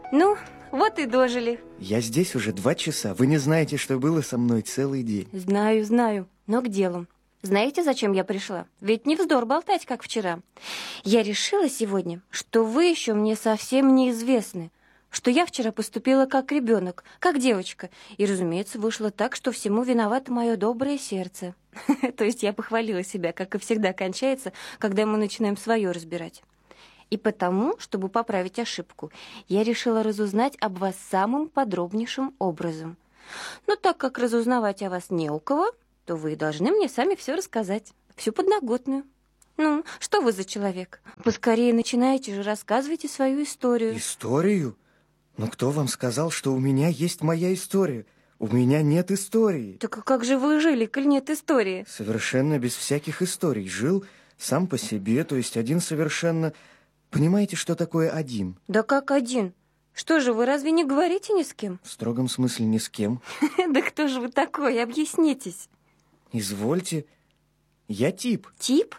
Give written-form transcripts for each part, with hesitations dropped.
Ну, вот и дожили. Я здесь уже 2 часа. Вы не знаете, что было со мной целый день. Знаю, но к делу. Знаете, зачем я пришла? Ведь не вздор болтать, как вчера. Я решила сегодня, что вы еще мне совсем неизвестны, что я вчера поступила как ребенок, как девочка. И, разумеется, вышло так, что всему виновато мое доброе сердце. То есть я похвалила себя, как и всегда кончается, когда мы начинаем свое разбирать. И потому, чтобы поправить ошибку, я решила разузнать об вас самым подробнейшим образом. Но так как разузнавать о вас не у кого, то вы должны мне сами все рассказать, всю подноготную. Ну, что вы за человек? Поскорее начинайте же, рассказывайте свою историю. Историю? Но кто вам сказал, что у меня есть моя история? У меня нет истории. Так как же вы жили, коль нет истории? Совершенно без всяких историй. Жил сам по себе, то есть один совершенно... Понимаете, что такое один? Да как один? Что же, вы разве не говорите ни с кем? В строгом смысле ни с кем. Да кто же вы такой? Объяснитесь. Извольте. Я тип. Тип?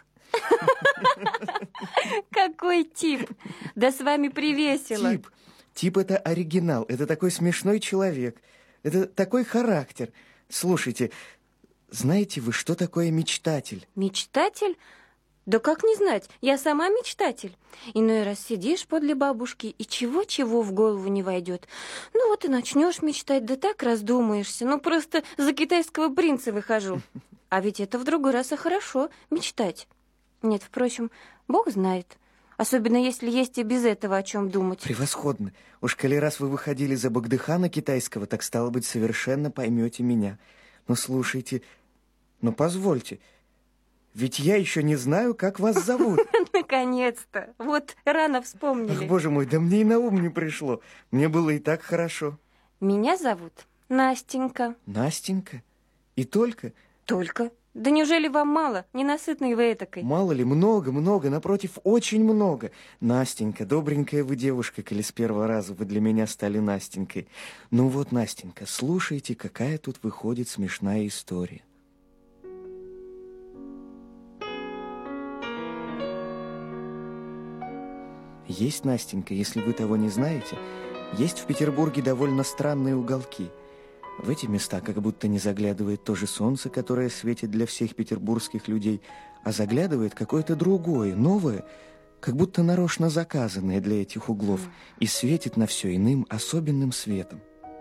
Какой тип? Да с вами привесело. Тип. Тип — это оригинал. Это такой смешной человек. Это такой характер. Слушайте, знаете вы, что такое мечтатель? Мечтатель? Да как не знать? Я сама мечтатель. Иной раз сидишь подле бабушки, и чего-чего в голову не войдет. Ну вот и начнешь мечтать, да так раздумаешься. Ну просто за китайского принца выхожу. А ведь это в другой раз и хорошо, мечтать. Нет, впрочем, Бог знает. Особенно если есть и без этого о чем думать. Превосходно. Уж коли раз вы выходили за Богдыхана китайского, так стало быть, совершенно поймете меня. Но слушайте, но позвольте, ведь я еще не знаю, как вас зовут. Наконец-то. Вот рано вспомнили. Ах, боже мой, да мне и на ум не пришло. Мне было и так хорошо. Меня зовут Настенька. Настенька? И только? Только? Да неужели вам мало? Ненасытной вы этакой. Мало ли, много, напротив, очень много. Настенька, добренькая вы девушка, коли с первого раза вы для меня стали Настенькой. Ну вот, Настенька, слушайте, какая тут выходит смешная история. Есть, Настенька, если вы того не знаете, есть в Петербурге довольно странные уголки. В эти места как будто не заглядывает то же солнце, которое светит для всех петербургских людей, а заглядывает какое-то другое, новое, как будто нарочно заказанное для этих углов, и светит на все иным, особенным светом.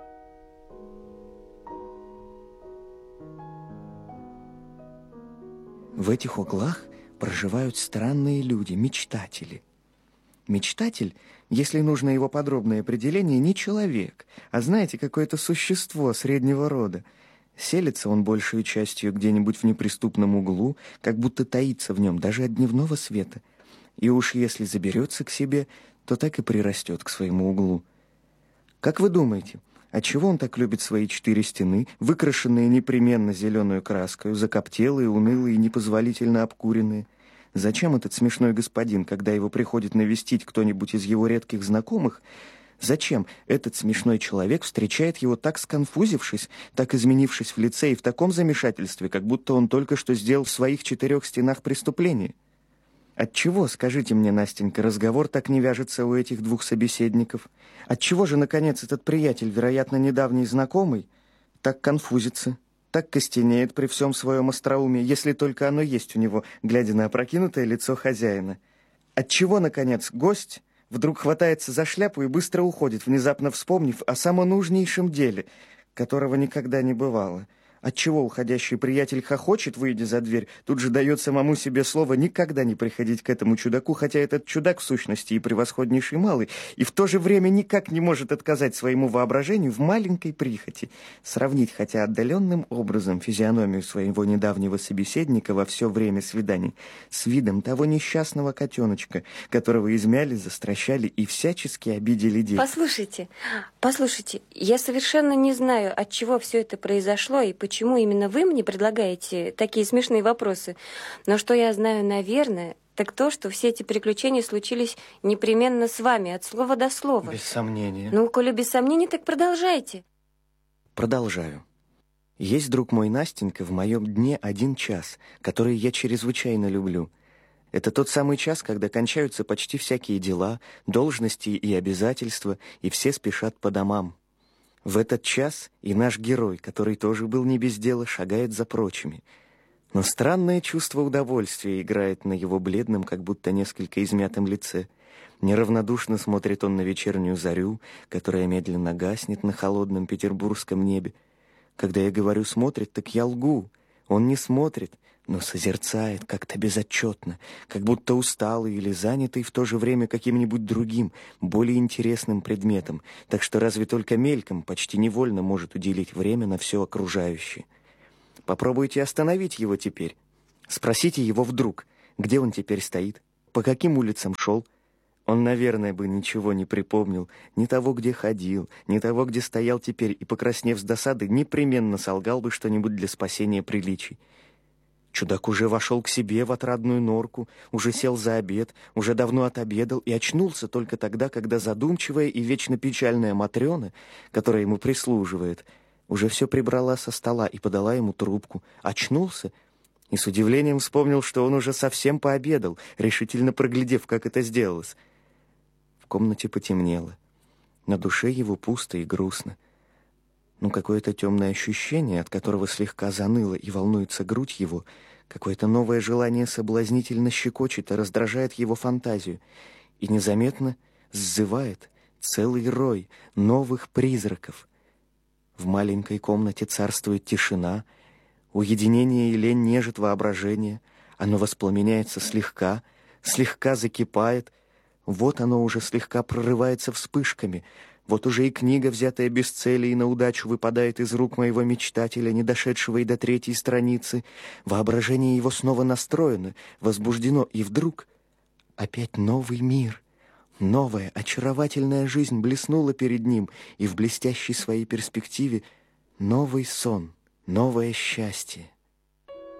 В этих углах проживают странные люди, мечтатели. Мечтатель, если нужно его подробное определение, не человек, а, знаете, какое-то существо среднего рода. Селится он большей частью где-нибудь в неприступном углу, как будто таится в нем даже от дневного света. И уж если заберется к себе, то так и прирастет к своему углу. Как вы думаете, отчего он так любит свои 4 стены, выкрашенные непременно зеленую краской, закоптелые, унылые и непозволительно обкуренные? Зачем этот смешной господин, когда его приходит навестить кто-нибудь из его редких знакомых, зачем этот смешной человек встречает его так сконфузившись, так изменившись в лице и в таком замешательстве, как будто он только что сделал в своих 4 стенах преступление? Отчего, скажите мне, Настенька, разговор так не вяжется у этих 2 собеседников? Отчего же, наконец, этот приятель, вероятно, недавний знакомый, так конфузится? Так костенеет при всем своем остроумии, если только оно есть у него, глядя на опрокинутое лицо хозяина. Отчего, наконец, гость вдруг хватается за шляпу и быстро уходит, внезапно вспомнив о самонужнейшем деле, которого никогда не бывало? Отчего уходящий приятель хохочет, выйдя за дверь, тут же дает самому себе слово никогда не приходить к этому чудаку, хотя этот чудак в сущности и превосходнейший малый, и в то же время никак не может отказать своему воображению в маленькой прихоти, сравнить хотя отдаленным образом физиономию своего недавнего собеседника во все время свиданий с видом того несчастного котеночка, которого измяли, застращали и всячески обидели дети. Послушайте, я совершенно не знаю, от чего все это произошло и почему именно вы мне предлагаете такие смешные вопросы. Но что я знаю, наверное, так то, что все эти приключения случились непременно с вами, от слова до слова. Без сомнения. Ну, коли без сомнений, так продолжайте. Продолжаю. Есть, друг мой, Настенька, в моем дне 1 час, который я чрезвычайно люблю. Это тот самый час, когда кончаются почти всякие дела, должности и обязательства, и все спешат по домам. В этот час и наш герой, который тоже был не без дела, шагает за прочими. Но странное чувство удовольствия играет на его бледном, как будто несколько измятом лице. Неравнодушно смотрит он на вечернюю зарю, которая медленно гаснет на холодном петербургском небе. Когда я говорю «смотрит», так я лгу. Он не смотрит, но созерцает как-то безотчетно, как будто усталый или занятый в то же время каким-нибудь другим, более интересным предметом, так что разве только мельком, почти невольно может уделить время на все окружающее. Попробуйте остановить его теперь. Спросите его вдруг, где он теперь стоит, по каким улицам шел. Он, наверное, бы ничего не припомнил, ни того, где ходил, ни того, где стоял теперь, и, покраснев с досады, непременно солгал бы что-нибудь для спасения приличий. Чудак уже вошел к себе в отрадную норку, уже сел за обед, уже давно отобедал и очнулся только тогда, когда задумчивая и вечно печальная Матрена, которая ему прислуживает, уже все прибрала со стола и подала ему трубку. Очнулся и с удивлением вспомнил, что он уже совсем пообедал, решительно проглядев, как это сделалось. В комнате потемнело. На душе его пусто и грустно. Но какое-то темное ощущение, от которого слегка заныло и волнуется грудь его, какое-то новое желание соблазнительно щекочет и раздражает его фантазию, и незаметно сзывает целый рой новых призраков. В маленькой комнате царствует тишина, уединение и лень нежит воображение, оно воспламеняется слегка, слегка закипает, вот оно уже слегка прорывается вспышками, вот уже и книга, взятая без цели и на удачу, выпадает из рук моего мечтателя, не дошедшего и до 3-й страницы. Воображение его снова настроено, возбуждено, и вдруг опять новый мир. Новая, очаровательная жизнь блеснула перед ним, и в блестящей своей перспективе новый сон, новое счастье.